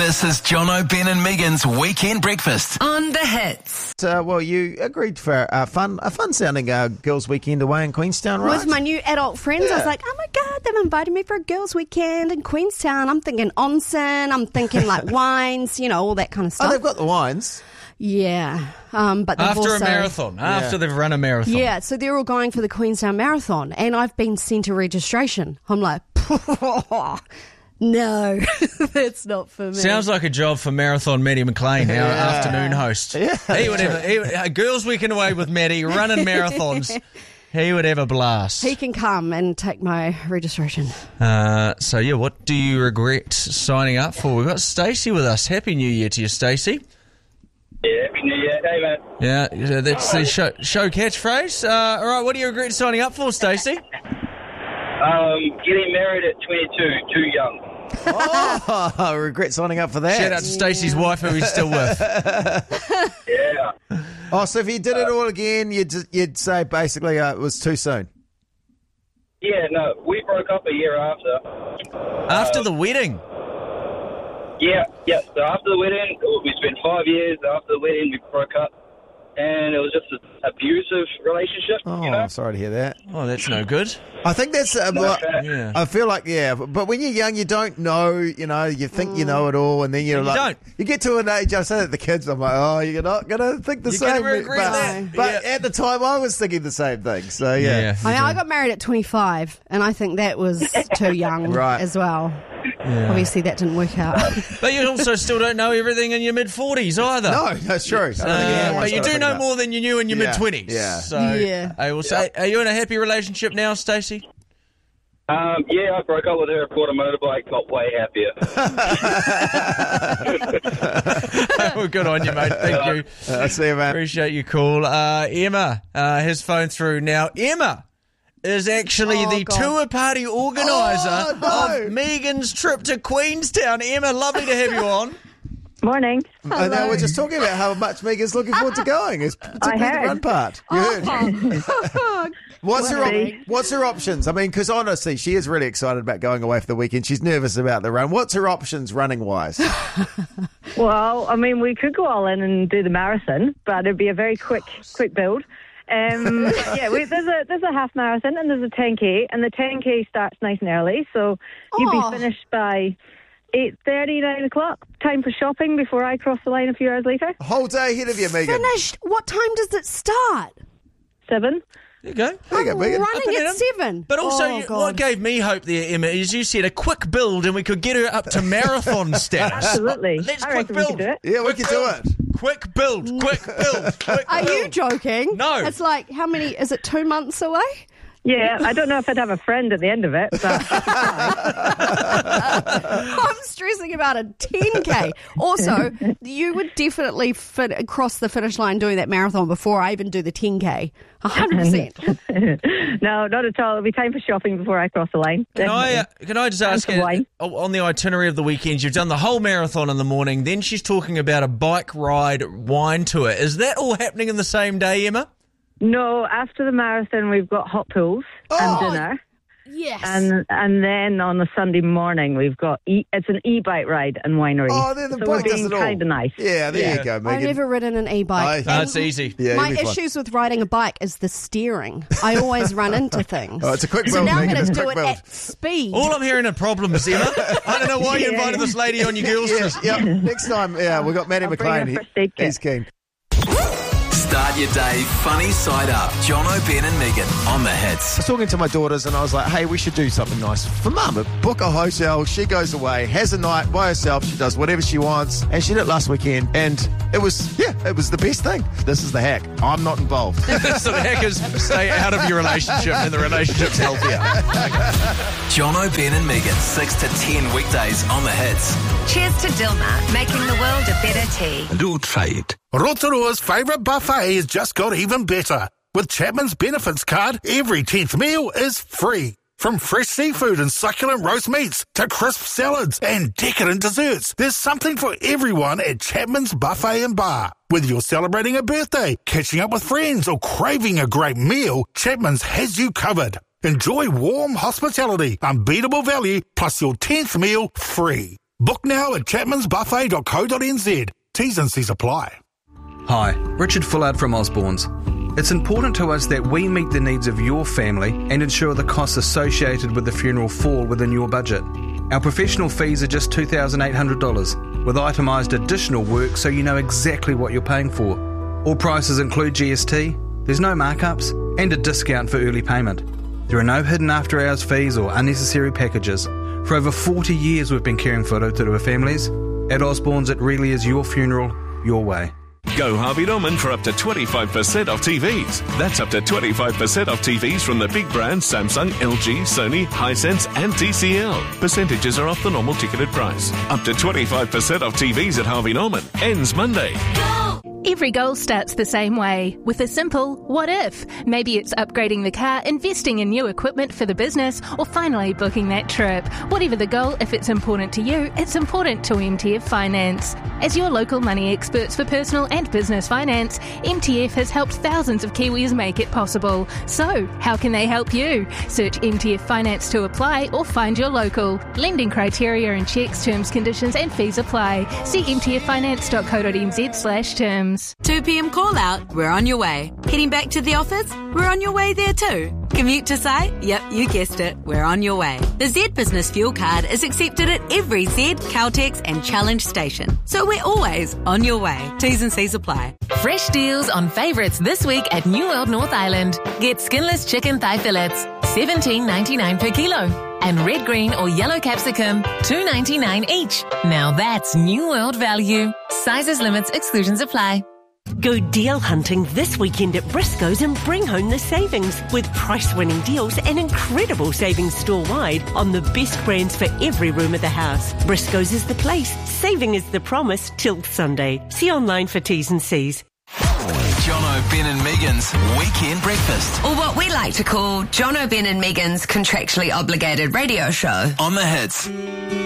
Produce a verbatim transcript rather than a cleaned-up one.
This is Jono, Ben and Megan's Weekend Breakfast on the Hits. Uh, well, you agreed for a fun, a fun-sounding uh, girls' weekend away in Queenstown, right? With my new adult friends, Yeah. I was like, oh my God, they've invited me for a girls' weekend in Queenstown. I'm thinking onsen, I'm thinking like wines, you know, all that kind of Oh, stuff. they've got the wines. Yeah, um, but they've After also, a marathon, after Yeah. they've run a marathon. Yeah, so they're all going for the Queenstown Marathon, and I've been sent a registration. I'm like, no, that's not for me. Sounds like a job for Marathon Maddie McLean, our afternoon host. Yeah. He would have, he would, a girls' weekend away with Maddie, running marathons. He would have a blast. He can come and take my registration. Uh, so, yeah, what do you regret signing up for? We've got Stacey with us. Happy New Year to you, Stacey. Yeah, happy New Year. Hey, man. Yeah, yeah, that's the show, show catchphase. Uh, all right, what do you regret signing up for, Stacey? Um, getting married at twenty-two, too young. Oh, I regret signing up for that. Shout out to Stacey's wife, who he's still with. Yeah. Oh, so if you did it all again, you'd you'd say basically uh, it was too soon. Yeah, no, we broke up a year after. After the wedding. Yeah, yeah. So after the wedding, we spent five years. After the wedding, we broke up. And it was just an abusive relationship, Oh, you know? I'm sorry to hear that. Oh, that's no good. I think that's. Uh, like, Yeah. I feel like yeah, but when you're young, you don't know. You know, you think you know it all, and then you're You like, don't. you get to an age. I say that to the kids. I'm like, oh, you're not gonna think the You're same. gonna regret but that. but Yeah. at the time, I was thinking the same thing. So yeah. I mean, I got married at twenty-five, and I think that was too young Right. as well. Obviously, that didn't work out. But you also still don't know everything in your mid-forties either. No, that's true. I don't think Uh, anyone's but you got to do think know about- more than you knew in your Yeah, mid-twenties. yeah. So Yeah. I will say, are you in a happy relationship now, Stacey? Um, yeah, I broke up with her, bought a motorbike, got way happier. Well, good on you, mate. Thank you. Uh, see you, man. Appreciate your call. Uh, Emma uh, has phoned through now. Emma is actually Oh, the God. tour party organiser Oh, no. of Megan's trip to Queenstown. Emma, lovely to have you on. Morning. And now we're just talking about how much Megan's looking forward to going. It's particularly the heard. run part. You heard. What's her op- What's her options? I mean, because honestly, she is really excited about going away for the weekend. She's nervous about the run. What's her options running wise? Well, I mean, we could go all in and do the marathon, but it'd be a very quick, quick build. Um, yeah, we, there's a there's a half marathon and there's a ten K, and the ten K starts nice and early, so you'd Oh. be finished by eight thirty, nine o'clock. Time for shopping before I cross the line a few hours later. Whole day ahead of you, Megan. Finished. What time does it start? Seven. There you go. There you go, I'm Megan. Up running and at at 'em. seven. But also, oh, you- God. what gave me hope there, Emma, is you said a quick build and we could get her up to marathon status. Absolutely. Let's I quick reckon we build. could do it. Yeah, we Quick can do build. it. Quick build. Quick build. Quick Are build. you joking? No. It's like, how many, is it two months away? Yeah, I don't know if I'd have a friend at the end of it, but I'm stressing about a ten K. Also, you would definitely fit, cross the finish line doing that marathon before I even do the ten K. one hundred percent. no, not at all. It'll be time for shopping before I cross the line. Can I, uh, Definitely. can I just ask some you, wine. uh, on the itinerary of the weekend, you've done the whole marathon in the morning, then she's talking about a bike ride wine tour. Is that all happening in the same day, Emma? No, after the marathon, we've got hot pools Oh. and dinner. Yes. And and then on the Sunday morning, we've got e- it's an e-bike ride and winery. Oh, then the so bike we're does being it all. kind of nice. Yeah, there Yeah. you go, I've Megan. never ridden an e-bike. I- No, it's easy. Yeah, My it'll be fun. issues with riding a bike is the steering. I always run into things. Oh, it's a quick so build, now I'm Megan, going it's to a do quick it build. at speed. All I'm hearing are problems, Emma. I don't know why you Yeah. invited this lady on your girls' trip. Yes, yep. Next time, yeah, we've got Maddie I'll bring McLean. her He, first aid kit. he's keen. Start your day funny side up. Jono, Ben and Megan on the Hits. I was talking to my daughters and I was like, hey, we should do something nice for Mum. Book a hotel, she goes away, has a night by herself, she does whatever she wants, and she did it last weekend, and it was, yeah, it was the best thing. This is the hack. I'm not involved. So the hackers stay out of your relationship and the relationship's healthier. Jono, Ben and Megan, six to ten weekdays on the Hits. Cheers to Dilmah, making the world a better tea. Don't try it. Rotorua's favourite buffet has just got even better. With Chapman's Benefits card, every tenth meal is free. From fresh seafood and succulent roast meats to crisp salads and decadent desserts, there's something for everyone at Chapman's Buffet and Bar. Whether you're celebrating a birthday, catching up with friends, or craving a great meal, Chapman's has you covered. Enjoy warm hospitality, unbeatable value, plus your tenth meal free. Book now at chapmans buffet dot co dot n z. T's and C's apply. Hi, Richard Fullard from Osborne's. It's important to us that we meet the needs of your family and ensure the costs associated with the funeral fall within your budget. Our professional fees are just two thousand eight hundred dollars, with itemised additional work so you know exactly what you're paying for. All prices include G S T, there's no markups, and a discount for early payment. There are no hidden after-hours fees or unnecessary packages. For over forty years we've been caring for Rotorua families. At Osborne's, it really is your funeral, your way. Go Harvey Norman for up to twenty-five percent off T Vs. That's up to twenty-five percent off T Vs from the big brands Samsung, L G, Sony, Hisense and T C L. Percentages are off the normal ticketed price. Up to twenty-five percent off T Vs at Harvey Norman. Ends Monday. Every goal starts the same way, with a simple what if. Maybe it's upgrading the car, investing in new equipment for the business, or finally booking that trip. Whatever the goal, if it's important to you, it's important to M T F Finance. As your local money experts for personal and business finance, M T F has helped thousands of Kiwis make it possible. So, how can they help you? Search M T F Finance to apply or find your local. Lending criteria and checks, terms, conditions and fees apply. See m t f finance dot co dot n z slash terms. two p.m. call out, we're on your way. Heading back to the office, we're on your way there too. Commute to site? Yep, you guessed it, we're on your way. The Z Business Fuel Card is accepted at every Z, Caltex and Challenge station. So we're always on your way. T's and C's apply. Fresh deals on favourites this week at New World North Island. Get skinless chicken thigh fillets, seventeen ninety-nine per kilo. And red, green or yellow capsicum, two ninety-nine each. Now that's New World value. Sizes, limits, exclusions apply. Go deal hunting this weekend at Briscoes and bring home the savings with price-winning deals and incredible savings store-wide on the best brands for every room of the house. Briscoes is the place. Saving is the promise till Sunday. See online for T's and C's. Jono, Ben and Megan's Weekend Breakfast. Or what we like to call Jono, Ben and Megan's contractually obligated radio show. On the Hits.